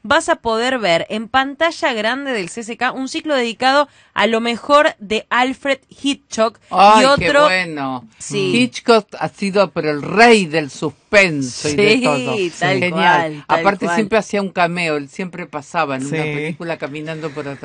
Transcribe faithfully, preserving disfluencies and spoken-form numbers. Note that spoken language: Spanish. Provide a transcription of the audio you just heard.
vas a poder ver en pantalla grande del C C K un ciclo dedicado a lo mejor de Alfred Hitchcock. ¡Ay, y otro... qué bueno! Sí. Hitchcock ha sido pero el rey del suspenso Sí, y de todo. tal Genial. cual, tal Aparte cual. siempre hacía un cameo, él siempre pasaba en Sí. una película caminando por atrás.